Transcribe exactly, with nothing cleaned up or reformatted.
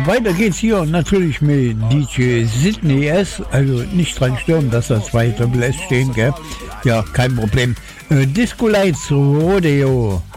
weiter geht's hier natürlich mit D J Sydney S. Also nicht dran stören, dass da zwei Doppel S stehen, gell? Ja, kein Problem. Äh, Disco Lights Rodeo.